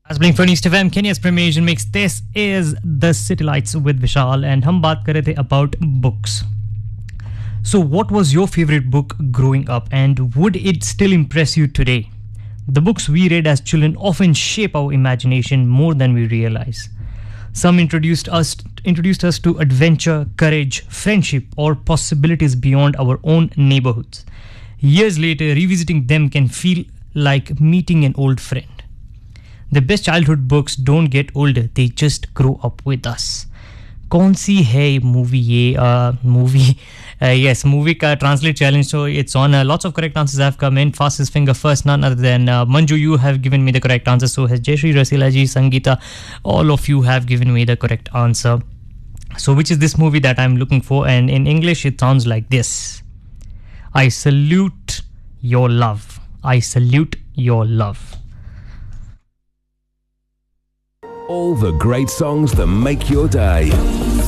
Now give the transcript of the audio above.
As playing for East FM, Kenya's premier Asian mix. This is The City Lights with Vishal, and हम बात कर रहे थे about books. So, what was your favorite book growing up, and would it still impress you today? The books we read as children often shape our imagination more than we realize. Some introduced us to adventure, courage, friendship, or possibilities beyond our own neighborhoods. Years later, revisiting them can feel like meeting an old friend. The best childhood books don't get older, they just grow up with us. कौन सी है movie ये movie yes movie का translate challenge, so it's on. Lots of correct answers have come in. Fastest finger first, none other than Manju. You have given me the correct answer, so has Jayashree, Rasila ji, Sangeeta. All of you have given me the correct answer. So which is this movie that I'm looking for? And in English it sounds like this: I salute your love, I salute your love. All the great songs that make your day.